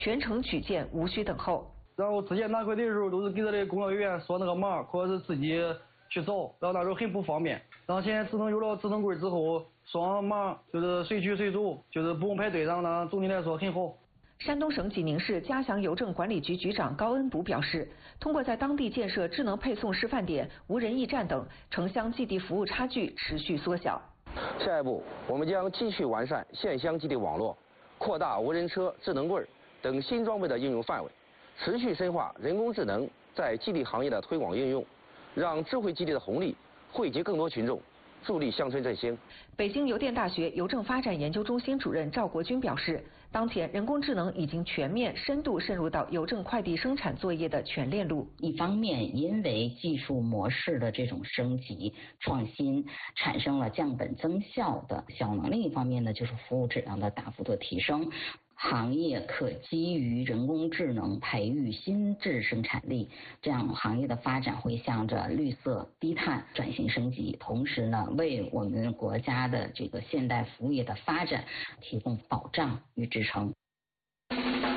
全程举荐，无需等候。 然后之前拿快递的时候都是给这里工作人员说那个码，或者是自己去找，然后那时候很不方便。然后现在有了智能柜之后，双码就是随取随走，就是不用排队，让总体来说很好。 山东省济宁市嘉祥邮政管理局局长高恩卜表示，通过在当地建设智能配送示范点、无人驿站等，城乡寄递服务差距持续缩小。 下一步，我们将继续完善县乡寄递网络，扩大无人车、智能柜等新装备的应用范围，持续深化人工智能在寄递行业的推广应用，让智慧寄递的红利惠及更多群众，助力乡村振兴。 北京邮电大学邮政发展研究中心主任赵国军表示，当前人工智能已经全面深度渗入到邮政快递生产作业的全链路。 一方面，因为技术模式的这种升级创新，产生了降本增效的效能；另一方面呢，就是服务质量的大幅度提升。行业可基于人工智能培育新质生产力，这样行业的发展会向着绿色低碳转型升级，同时呢，为我们国家的这个现代服务业的发展提供保障与支撑。 体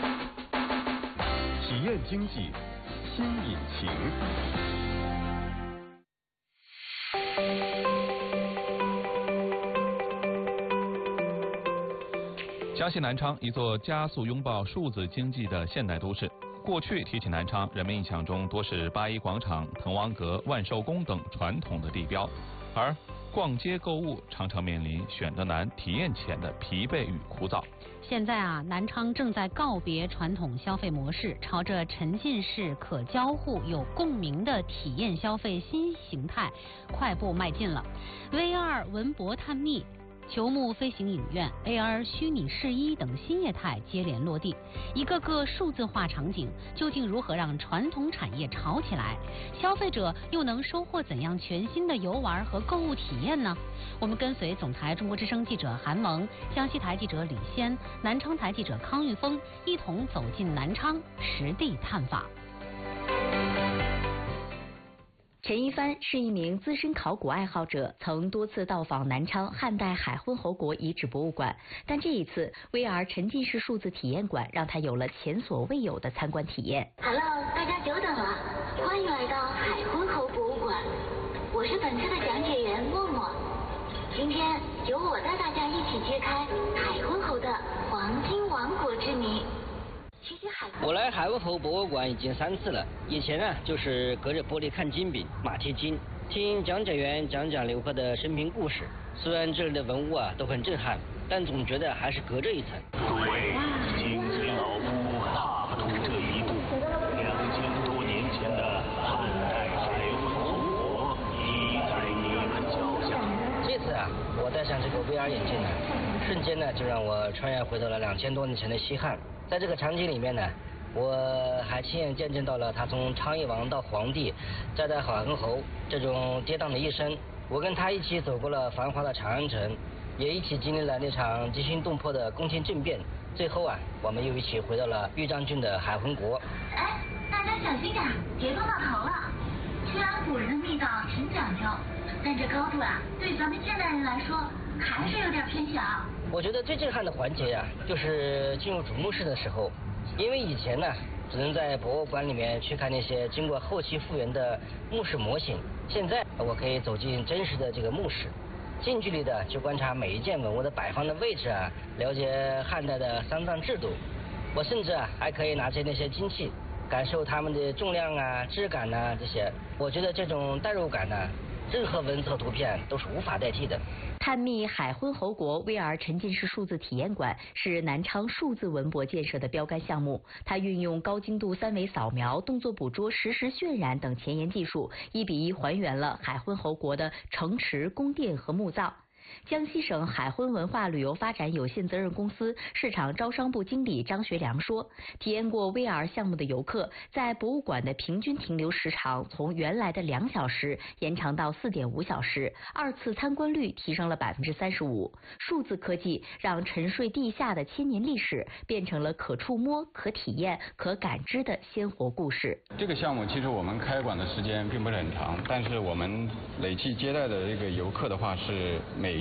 验经济新引擎。 江西南昌，一座加速拥抱数字经济的现代都市。过去提起南昌，人们印象中多是八一广场、滕王阁、万寿宫等传统的地标，而逛街购物常常面临选择难、体验浅的疲惫与枯燥。 现在南昌正在告别传统消费模式，朝着沉浸式、可交互、有共鸣的体验消费新形态快步迈进了。VR 文博探秘、球幕飞行影院、AR 虚拟试衣等新业态接连落地，一个个数字化场景究竟如何让传统产业炒起来？消费者又能收获怎样全新的游玩和购物体验呢？我们跟随总台中国之声记者韩萌、江西台记者李仙、南昌台记者康玉峰，一同走进南昌，实地探访。 陈一帆是一名资深考古爱好者，曾多次到访南昌汉代海昏侯国遗址博物馆，但这一次 VR 沉浸式数字体验馆让他有了前所未有的参观体验。 Hello， 大家久等了，欢迎来到海昏侯博物馆，我是本次的讲解员默默，今天由我带大家一起揭开海昏侯的黄金王国之谜。 我来海昏侯博物馆已经3次了，以前呢就是隔着玻璃看金饼、马蹄金，听讲解员讲游客的生平故事。虽然这里的文物都很震撼，但总觉得还是隔着一层。 各位，金嘴老夫踏不出这一步，2000多年前的汉代海昏侯国已在你们脚下。 这次我戴上这个 VR 眼镜瞬间呢就让我穿越回到了2000多年前的西汉。在这个场景里面呢，我还亲眼见证到了他从昌邑王到皇帝，再到海昏侯这种跌宕的一生。我跟他一起走过了繁华的长安城，也一起经历了那场惊心动魄的宫廷政变。最后我们又一起回到了豫章郡的海昏国。 哎，大家小心点，别撞到头了。虽然古人的密道挺讲究，但这高度对咱们现代人来说还是有点偏小。 我觉得最震撼的环节就是进入主墓室的时候，因为以前呢只能在博物馆里面去看那些经过后期复原的墓室模型，现在我可以走进真实的这个墓室，近距离的去观察每一件文物的摆放的位置了解汉代的丧葬制度。我甚至还可以拿起那些金器，感受它们的重量质感这些。我觉得这种代入感任何文字和图片都是无法代替的。 探秘海昏侯国 VR 沉浸式数字体验馆是南昌数字文博建设的标杆项目，它运用高精度3维扫描、动作捕捉、实时渲染等前沿技术，1比1还原了海昏侯国的城池、宫殿和墓葬。江西省海昏文化旅游发展有限责任公司市场招商部经理张学良说，体验过 VR 项目的游客在博物馆的平均停留时长从原来的2小时延长到4.5小时，2次参观率提升了35%。数字科技让沉睡地下的千年历史变成了可触摸、可体验、可感知的鲜活故事。 这个项目其实我们开馆的时间并不是很长，但是我们累计接待的这个游客的话是每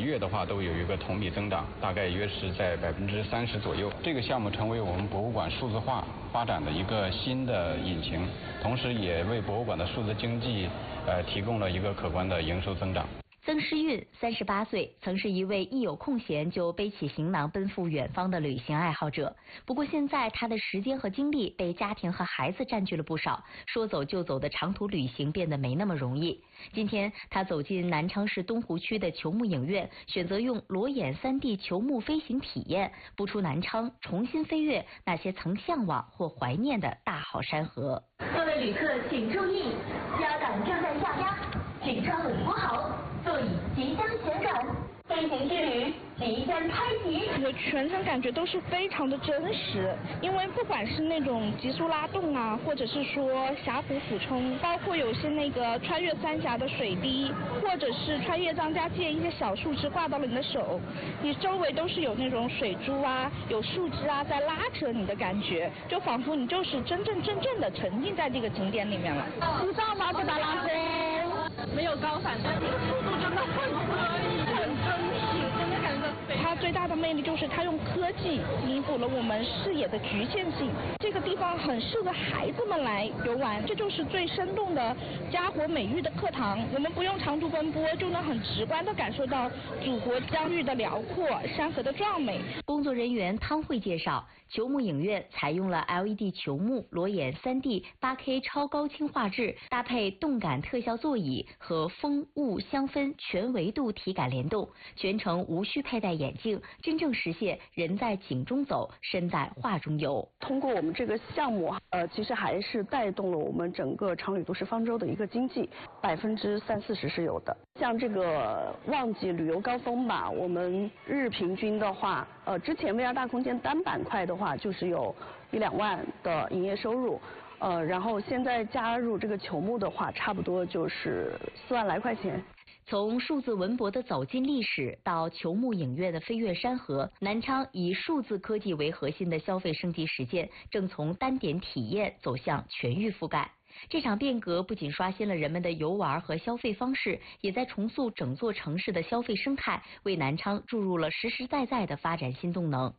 月的话都有一个同比增长，大概约是在30%左右。这个项目成为我们博物馆数字化发展的一个新的引擎，同时也为博物馆的数字经济提供了一个可观的营收增长。 曾诗韵38岁，曾是一位一有空闲就背起行囊奔赴远方的旅行爱好者。不过现在他的时间和精力被家庭和孩子占据了不少，说走就走的长途旅行变得没那么容易。今天他走进南昌市东湖区的球幕影院，选择用裸眼3D 球幕飞行体验，不出南昌，重新飞越那些曾向往或怀念的大好山河。 各位旅客请注意，压杆正在下压，请抓稳扶好，座椅即将旋转，飞行之旅即将开启。 我全程感觉都是非常的真实，因为不管是那种急速拉动啊，或者是说峡谷俯冲，包括有些那个穿越三峡的水滴，或者是穿越张家界一些小树枝挂到了你的手，你周围都是有那种水珠啊，有树枝啊在拉扯你的感觉，就仿佛你就是真正的沉浸在这个景点里面了。 你知道吗？这达拉峰没有高反，但是速度真的很可以，很真实，真的感觉它最大的魅力就是它用科技弥补了我们视野的局限性。这个地方很适合孩子们来游玩，这就是最生动的家国美育的课堂。我们不用长途奔波，就能很直观地感受到祖国疆域的辽阔，山河的壮美。 工作人员汤慧介绍，球幕影院采用了 LED 球幕、裸眼3D、8K 超高清画质，搭配动感特效座椅和风雾香氛全维度体感联动，全程无需佩戴眼镜，真正实现人在景中走，身在画中游。 通过我们这个项目，其实还是带动了我们整个常旅都市方舟的一个经济，30-40%是有的。像这个旺季旅游高峰吧，我们日平均的话，之前 VR 大空间单板块的话，就是有1-2万的营业收入，然后现在加入这个球幕的话，差不多就是4万来块钱。 从数字文博的走进历史到球幕影院的飞越山河，南昌以数字科技为核心的消费升级实践正从单点体验走向全域覆盖。这场变革不仅刷新了人们的游玩和消费方式，也在重塑整座城市的消费生态，为南昌注入了实实在在的发展新动能。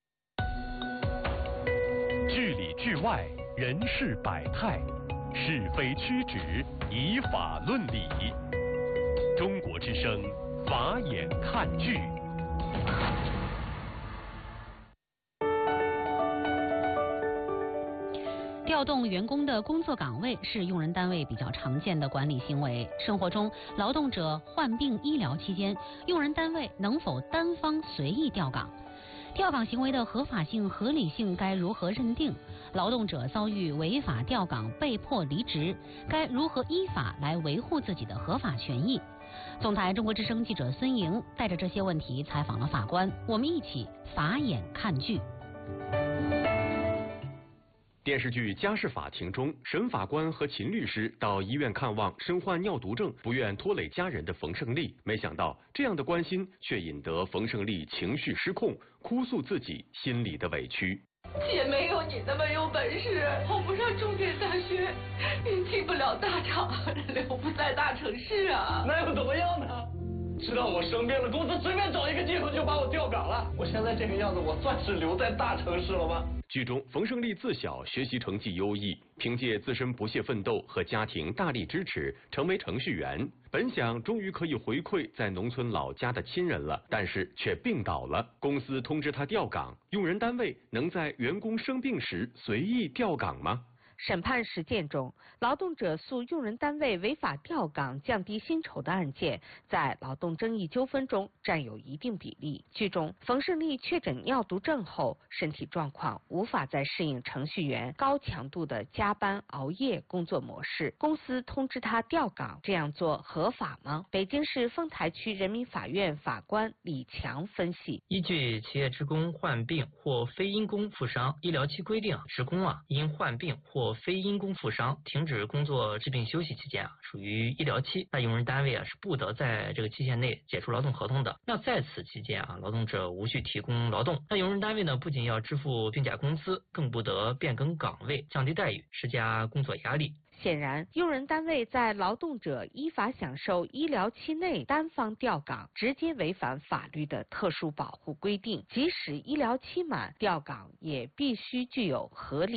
剧里剧外，人事百态，是非曲直，以法论理。中国之声，法眼看剧。 调动员工的工作岗位是用人单位比较常见的管理行为。生活中，劳动者患病医疗期间，用人单位能否单方随意调岗？调岗行为的合法性、合理性该如何认定？劳动者遭遇违法调岗、被迫离职，该如何依法来维护自己的合法权益？总台中国之声记者孙莹带着这些问题采访了法官，我们一起法眼看剧。 电视剧《家事法庭》中，沈法官和秦律师到医院看望身患尿毒症、不愿拖累家人的冯胜利，没想到这样的关心却引得冯胜利情绪失控，哭诉自己心里的委屈。 姐没有你那么有本事，考不上重点大学，也进不了大厂，留不在大城市啊。 那又怎么样呢？知道我生病了，公司随便找一个借口就把我调岗了。我现在这个样子，我算是留在大城市了吗？ 剧中，冯胜利自小学习成绩优异，凭借自身不懈奋斗和家庭大力支持，成为程序员。本想终于可以回馈在农村老家的亲人了，但是却病倒了。公司通知他调岗，用人单位能在员工生病时随意调岗吗？ 审判实践中，劳动者诉用人单位违法调岗、降低薪酬的案件，在劳动争议纠纷中占有一定比例。剧中，冯胜利确诊尿毒症后，身体状况无法再适应程序员高强度的加班熬夜工作模式，公司通知他调岗，这样做合法吗？北京市丰台区人民法院法官李强分析： 依据企业职工患病或非因公负伤医疗期规定，职工因患病或非因公负伤停止工作治病休息期间属于医疗期，那用人单位是不得在这个期限内解除劳动合同的。那在此期间劳动者无需提供劳动。那用人单位呢，不仅要支付病假工资，更不得变更岗位、降低待遇、施加工作压力。 显然，用人单位在劳动者依法享受医疗期内单方调岗，直接违反法律的特殊保护规定。即使医疗期满，调岗也必须具有合理